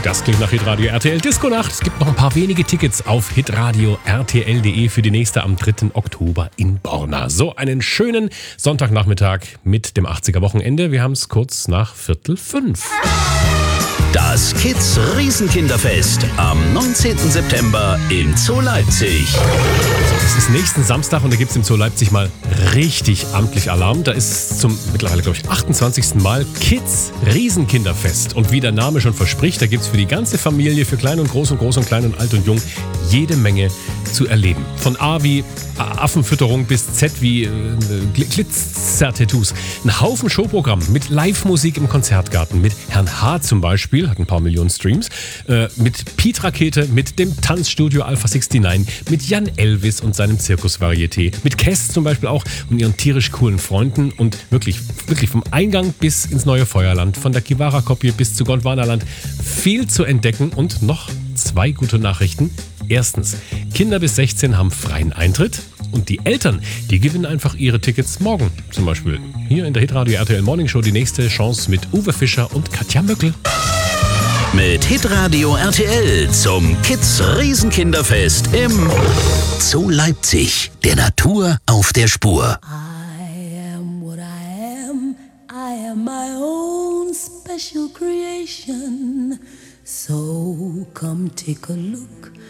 Das klingt nach Hitradio RTL Disco Nacht. Es gibt noch ein paar wenige Tickets auf hitradio rtl.de für die nächste am 3. Oktober in Borna. So einen schönen Sonntagnachmittag mit dem 80er Wochenende. Wir haben es kurz nach 4:45. Das Kids Riesenkinderfest am 19. September im Zoo Leipzig. Es ist nächsten Samstag und da gibt es im Zoo Leipzig mal richtig amtlich Alarm. Da ist zum mittlerweile, glaube ich, 28. Mal Kids Riesenkinderfest. Und wie der Name schon verspricht, da gibt es für die ganze Familie, für klein und groß und klein und alt und jung, jede Menge zu erleben. Von A wie Affenfütterung bis Z wie Glitzer-Tattoos. Ein Haufen Showprogramm mit Live-Musik im Konzertgarten. Mit Herrn H. zum Beispiel, hat ein paar Millionen Streams. Mit Piet Rakete, mit dem Tanzstudio Alpha 69, mit Jan Elvis und seinem Zirkus-Varieté. Mit Kess zum Beispiel auch und ihren tierisch coolen Freunden. Und wirklich vom Eingang bis ins neue Feuerland, von der Kivara-Kopie bis zu Gondwanaland. Viel zu entdecken und noch 2 gute Nachrichten. Erstens, Kinder bis 16 haben freien Eintritt und die Eltern, die gewinnen einfach ihre Tickets morgen. Zum Beispiel hier in der Hitradio RTL Morning Show die nächste Chance mit Uwe Fischer und Katja Möckel. Mit Hitradio RTL zum Kids Riesenkinderfest im Zoo Leipzig. Der Natur auf der Spur. I am what I am. I am my own special creation. So come take a look